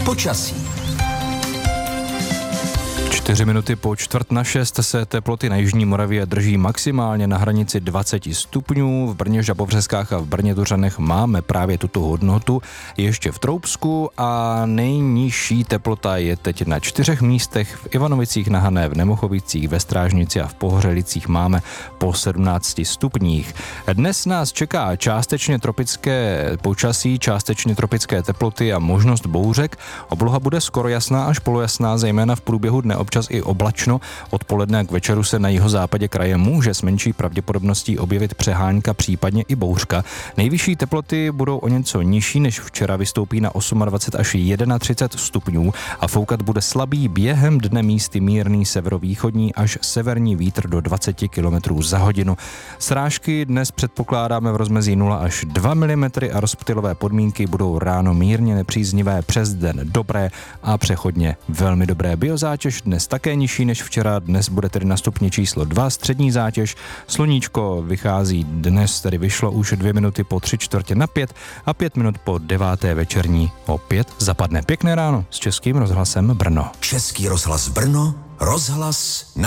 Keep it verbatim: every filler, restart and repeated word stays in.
Počasí. Čtyři minuty po čtvrt na šest se teploty na jižní Moravě drží maximálně na hranici dvacet stupňů. V Brně, Žabovřeskách a v Brně Duřanech máme právě tuto hodnotu ještě v Troubsku a nejnižší teplota je teď na čtyřech místech. V Ivanovicích na Hané, v Nemochovicích, ve Strážnici a v Pohořelicích máme po sedmnácti stupních. Dnes nás čeká částečně tropické počasí, částečně tropické teploty a možnost bouřek. Obloha bude skoro jasná až polojasná, zejména v průběhu dne občas i oblačno. Odpoledne k večeru se na jihozápadě kraje může s menší pravděpodobností objevit přehánka, případně i bouřka. Nejvyšší teploty budou o něco nižší než včera, vystoupí na dvacet osm až třicet jedna stupňů a foukat bude slabý, během dne místy mírný severovýchodní až severní vítr do dvacet kilometrů za hodinu. Srážky dnes předpokládáme v rozmezí nula až dva milimetry a rozptylové podmínky budou ráno mírně nepříznivé, přes den dobré a přechodně velmi dobré. Biozátěž dnes také nižší než včera, dnes bude tedy na stupni číslo dva, střední zátěž, sluníčko vychází dnes, tedy vyšlo už dvě minuty po tři čtvrtě na pět a pět minut po deváté večerní opět zapadne. Pěkné ráno s Českým rozhlasem Brno. Český rozhlas Brno, rozhlas na